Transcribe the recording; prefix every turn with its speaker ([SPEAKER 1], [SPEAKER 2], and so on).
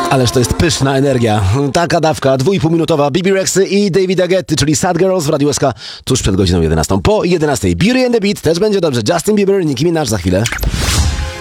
[SPEAKER 1] Ależ to jest pyszna energia. Taka dawka, 2,5-minutowa Bibi Rexy i Davida Getty, czyli Sad Girls w Radiu SK tuż przed godziną 11. Po 11. Beauty and the Beat też będzie dobrze. Justin Bieber, Nicki Minaj za chwilę.